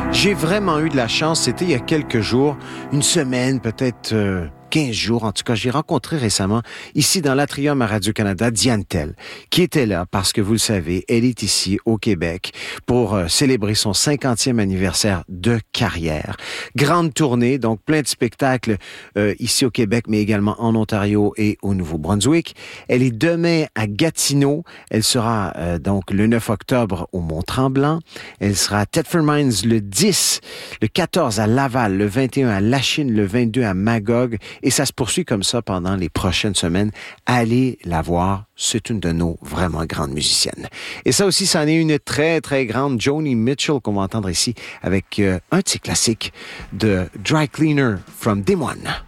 J'ai vraiment eu de la chance. C'était il y a quelques jours, une semaine, peut-être 15 jours. En tout cas, j'ai rencontré récemment, ici dans l'Atrium à Radio-Canada, Diane Tell, qui était là parce que, vous le savez, elle est ici au Québec pour célébrer son 50e anniversaire de carrière. Grande tournée, donc plein de spectacles ici au Québec, mais également en Ontario et au Nouveau-Brunswick. Elle est demain à Gatineau. Elle sera donc le 9 octobre au Mont-Tremblant. Elle sera à Thetford Mines le 10, le 14 à Laval, le 21 à Lachine, le 22 à Magog. Et ça se poursuit comme ça pendant les prochaines semaines. Allez la voir. C'est une de nos vraiment grandes musiciennes. Et ça aussi, c'en est une très, très grande. Joni Mitchell, qu'on va entendre ici avec un de ses classiques de Dry Cleaner from Des Moines.